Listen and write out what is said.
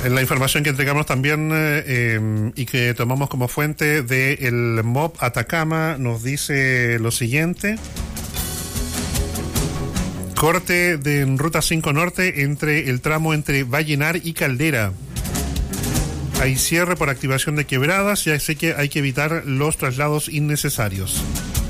En la información que entregamos también y que tomamos como fuente del MOB Atacama, nos dice lo siguiente: corte de Ruta 5 Norte entre el tramo entre Vallenar y Caldera. Hay cierre por activación de quebradas y así que hay que evitar los traslados innecesarios.